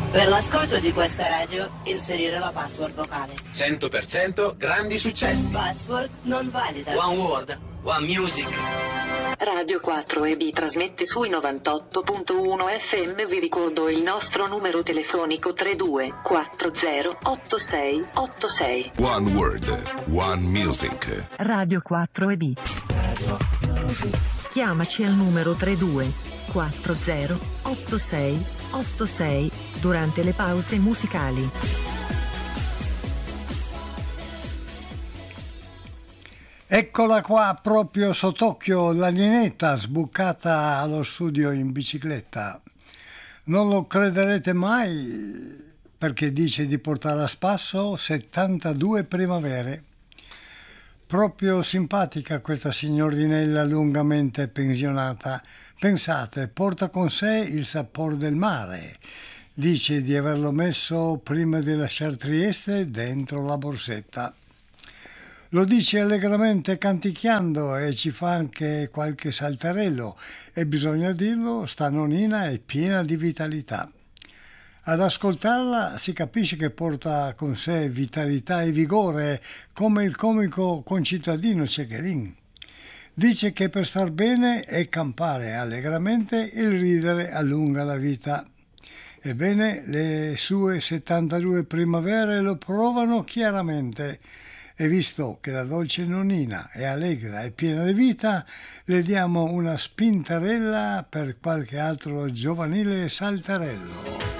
Per l'ascolto di questa radio, inserire la password vocale. 100% grandi successi. Password non valida. One Word, One Music. Radio 4EB trasmette sui 98.1 FM. Vi ricordo il nostro numero telefonico 32408686. One Word, One Music. Radio 4EB. Chiamaci al numero 32408686 durante le pause musicali. Eccola qua, proprio sott'occhio, la Ninetta sbucata allo studio in bicicletta. Non lo crederete mai, perché dice di portare a spasso 72 primavere. Proprio simpatica questa signorinella lungamente pensionata. Pensate, porta con sé il sapore del mare. Dice di averlo messo prima di lasciare Trieste dentro la borsetta. Lo dice allegramente canticchiando e ci fa anche qualche saltarello e bisogna dirlo, sta nonnina è piena di vitalità. Ad ascoltarla si capisce che porta con sé vitalità e vigore come il comico concittadino Cecchelin. Dice che per star bene e campare allegramente il ridere allunga la vita. Ebbene, le sue 72 primavere lo provano chiaramente. E visto che la dolce nonnina è allegra e piena di vita, le diamo una spintarella per qualche altro giovanile saltarello.